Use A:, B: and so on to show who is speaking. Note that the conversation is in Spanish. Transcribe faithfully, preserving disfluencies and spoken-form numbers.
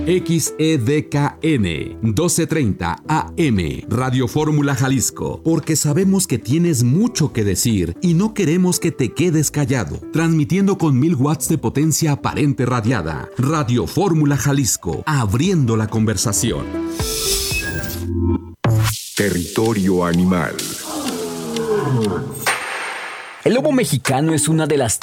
A: X E D K N, doce treinta A M, Radio Fórmula Jalisco, porque sabemos que tienes mucho que decir y no queremos que te quedes callado. Transmitiendo con mil watts de potencia aparente radiada. Radio Fórmula Jalisco, abriendo la conversación.
B: Territorio animal.
C: El lobo mexicano es una de las